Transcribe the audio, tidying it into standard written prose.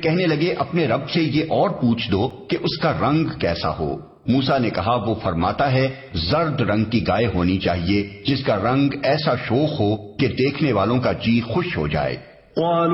कहने लगे, अपने रब से ये और पूछ दो कि उसका रंग कैसा हो। मूसा ने कहा, वो फरमाता है जर्द रंग की गाय होनी चाहिए जिसका रंग ऐसा शोख हो कि देखने वालों का जी खुश हो जाए।